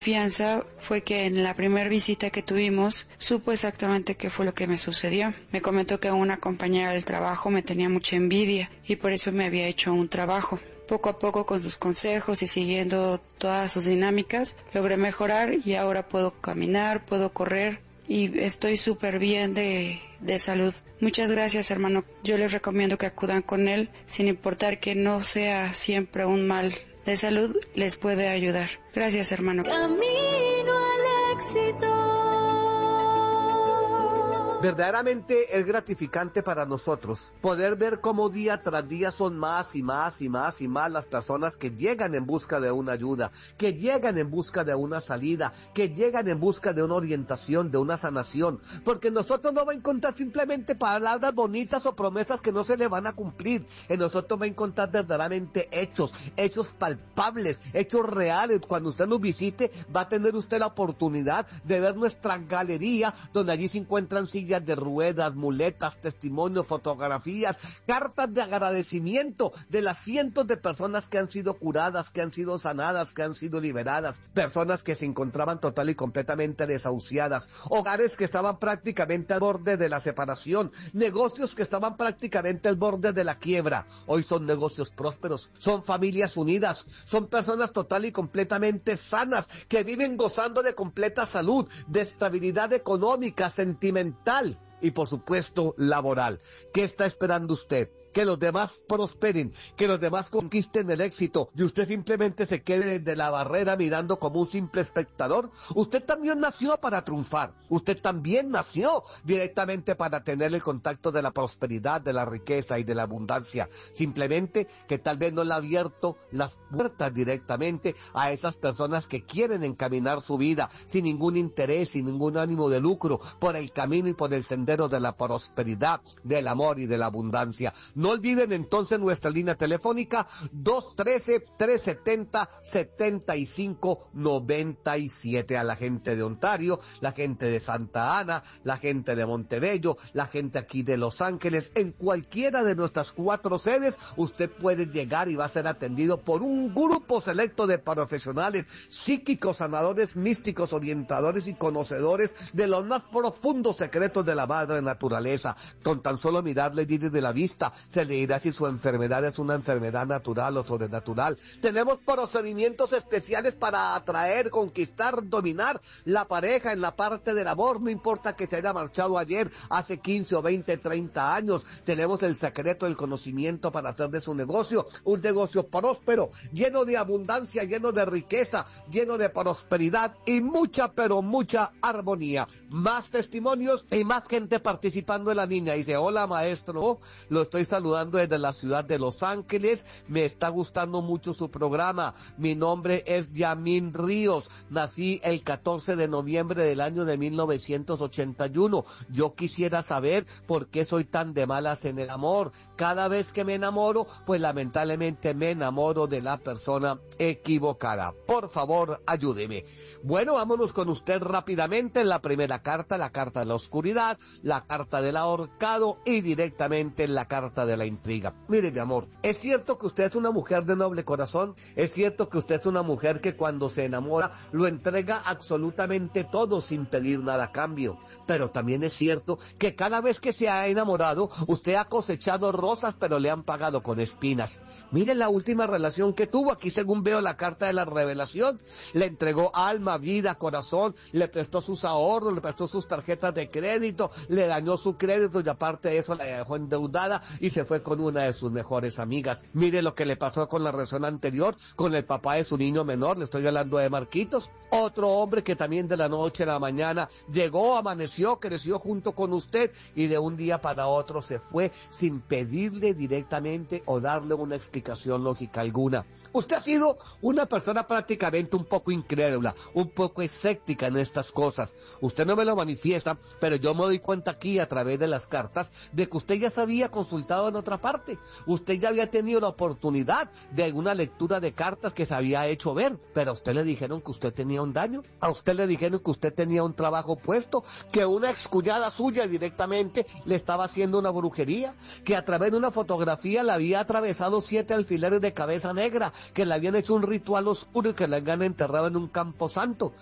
Confianza fue que en la primera visita que tuvimos supo exactamente qué fue lo que me sucedió. Me comentó que una compañera del trabajo me tenía mucha envidia y por eso me había hecho un trabajo. Poco a poco, con sus consejos y siguiendo todas sus dinámicas, logré mejorar y ahora puedo caminar, puedo correr y estoy súper bien de salud. Muchas gracias, hermano. Yo les recomiendo que acudan con él, sin importar que no sea siempre un mal de salud, les puede ayudar. Gracias, hermano. Camino al éxito. Verdaderamente es gratificante para nosotros poder ver cómo día tras día son más y más y más y más las personas que llegan en busca de una ayuda, que llegan en busca de una salida, que llegan en busca de una orientación, de una sanación, porque nosotros no va a encontrar simplemente palabras bonitas o promesas que no se le van a cumplir. En nosotros va a encontrar verdaderamente hechos palpables, hechos reales. Cuando usted nos visite va a tener usted la oportunidad de ver nuestra galería, donde allí se encuentran sillas de ruedas, muletas, testimonios, fotografías, cartas de agradecimiento de las cientos de personas que han sido curadas, que han sido sanadas, que han sido liberadas, personas que se encontraban total y completamente desahuciadas, hogares que estaban prácticamente al borde de la separación, negocios que estaban prácticamente al borde de la quiebra. Hoy son negocios prósperos, son familias unidas, son personas total y completamente sanas, que viven gozando de completa salud, de estabilidad económica, sentimental y por supuesto laboral. ¿Qué está esperando usted? Que los demás prosperen, que los demás conquisten el éxito y usted simplemente se quede desde la barrera mirando como un simple espectador. Usted también nació para triunfar, usted también nació directamente para tener el contacto de la prosperidad, de la riqueza y de la abundancia, simplemente que tal vez no le ha abierto las puertas directamente a esas personas que quieren encaminar su vida sin ningún interés, sin ningún ánimo de lucro, por el camino y por el sendero de la prosperidad, del amor y de la abundancia. No olviden entonces nuestra línea telefónica 213-370-7597 a la gente de Ontario, la gente de Santa Ana, la gente de Montebello, la gente aquí de Los Ángeles. En cualquiera de nuestras 4 sedes usted puede llegar y va a ser atendido por un grupo selecto de profesionales psíquicos, sanadores, místicos, orientadores y conocedores de los más profundos secretos de la madre naturaleza. Con tan solo mirarle de la vista se le dirá si su enfermedad es una enfermedad natural o sobrenatural. Tenemos procedimientos especiales para atraer, conquistar, dominar la pareja en la parte del amor, no importa que se haya marchado ayer, hace 15 o 20, 30 años. Tenemos el secreto del conocimiento para hacer de su negocio un negocio próspero, lleno de abundancia, lleno de riqueza, lleno de prosperidad y mucha, pero mucha armonía. Más testimonios y más gente participando en la línea. Dice: hola maestro, lo estoy saludando desde la ciudad de Los Ángeles, me está gustando mucho su programa, mi nombre es Yamin Ríos, nací el 14 de noviembre del año de 1981, yo quisiera saber por qué soy tan de malas en el amor, cada vez que me enamoro, pues lamentablemente me enamoro de la persona equivocada, por favor ayúdeme. Bueno, vámonos con usted rápidamente. La primera carta, la carta de la oscuridad, la carta del ahorcado y directamente la carta de la intriga. Mire, mi amor, es cierto que usted es una mujer de noble corazón, es cierto que usted es una mujer que cuando se enamora lo entrega absolutamente todo sin pedir nada a cambio, pero también es cierto que cada vez que se ha enamorado usted ha cosechado rosas pero le han pagado con espinas. Mire la última relación que tuvo, aquí según veo la carta de la revelación, le entregó alma, vida, corazón, le prestó sus ahorros, le prestó sus tarjetas de crédito, le dañó su crédito y aparte de eso la dejó endeudada y se fue con una de sus mejores amigas. Mire lo que le pasó con la relación anterior, con el papá de su niño menor, le estoy hablando de Marquitos, otro hombre que también de la noche a la mañana llegó, amaneció, creció junto con usted y de un día para otro se fue sin pedirle directamente o darle una explicación lógica alguna. Usted ha sido una persona prácticamente un poco incrédula, un poco escéptica en estas cosas. Usted no me lo manifiesta, pero yo me doy cuenta aquí a través de las cartas de que usted ya se había consultado en otra parte. Usted ya había tenido la oportunidad de alguna lectura de cartas que se había hecho ver, pero a usted le dijeron que usted tenía un daño, a usted le dijeron que usted tenía un trabajo puesto, que una excuñada suya directamente le estaba haciendo una brujería, que a través de una fotografía le había atravesado 7 alfileres de cabeza negra, que le habían hecho un ritual oscuro y que la habían enterrado en un camposanto.